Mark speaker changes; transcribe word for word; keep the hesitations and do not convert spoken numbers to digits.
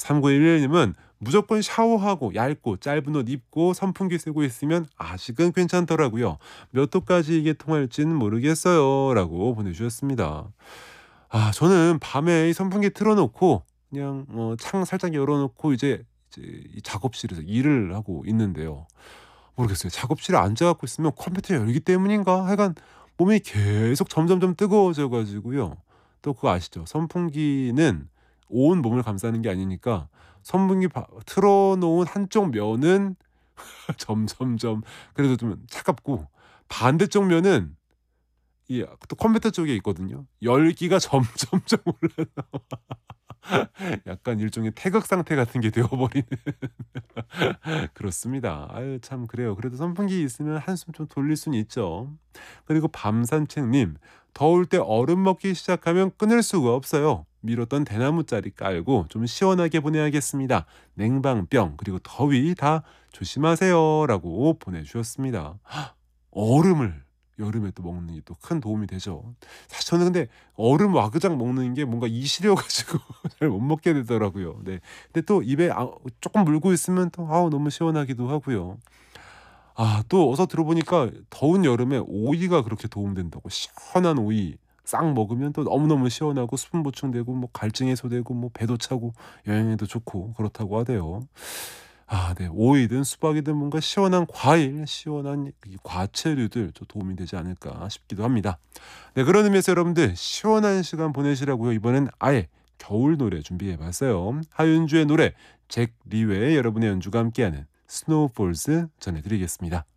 Speaker 1: 삼구일일 님은 무조건 샤워하고 얇고 짧은 옷 입고 선풍기 쓰고 있으면 아직은 괜찮더라고요. 몇 도까지 이게 통할지는 모르겠어요. 라고 보내주셨습니다. 아, 저는 밤에 이 선풍기 틀어놓고 그냥 어, 창 살짝 열어놓고 이제, 이제 이 작업실에서 일을 하고 있는데요. 모르겠어요. 작업실에 앉아갖고 있으면 컴퓨터 열기 때문인가? 하여간 몸이 계속 점점점 뜨거워져 가지고요. 또 그거 아시죠? 선풍기는 온 몸을 감싸는 게 아니니까 선풍기 바 틀어 놓은 한쪽 면은 점점점 그래도 좀 차갑고, 반대쪽 면은 이 또 컴퓨터 쪽에 있거든요. 열기가 점점점 올라서 약간 일종의 태극 상태 같은 게 되어 버리는 그렇습니다. 아유 참 그래요. 그래도 선풍기 있으면 한숨 좀 돌릴 수는 있죠. 그리고 밤산책님, 더울 때 얼음 먹기 시작하면 끊을 수가 없어요. 미뤘던 대나무 자리 깔고 좀 시원하게 보내야겠습니다. 냉방병 그리고 더위 다 조심하세요라고 보내주셨습니다. 얼음을 여름에 또 먹는 게 또 큰 도움이 되죠. 사실 저는 근데 얼음 와그작 먹는 게 뭔가 이시려 가지고 잘 못 먹게 되더라고요. 네. 근데 또 입에 아 쪼끔 물고 있으면 또 아우 너무 시원하기도 하고요. 아, 또 어서 들어보니까 더운 여름에 오이가 그렇게 도움된다고. 시원한 오이 싹 먹으면 또 너무너무 시원하고 수분 보충되고 뭐 갈증 해소되고 뭐 배도 차고 여행에도 좋고 그렇다고 하대요. 아, 네. 오이든 수박이든 뭔가 시원한 과일, 시원한 이 과채류들 좀 도움이 되지 않을까 싶기도 합니다. 네, 그런 의미에서 여러분들 시원한 시간 보내시라고요. 이번엔 아예 겨울 노래 준비해 봤어요. 하윤주의 노래, 잭 리웨의 여러분의 연주가 함께하는 스노우 폴스 전해드리겠습니다.